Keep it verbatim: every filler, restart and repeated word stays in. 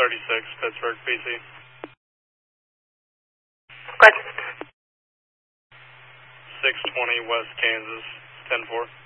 thirty-six, Pittsburgh, P C. Good. six twenty West Kansas, ten four.